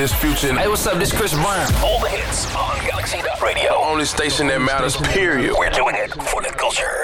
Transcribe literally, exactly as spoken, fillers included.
this Future. Hey, what's up? This Chris Brown. All the hits on Galaxy Radio. The only station that matters, period. We're doing it for the culture.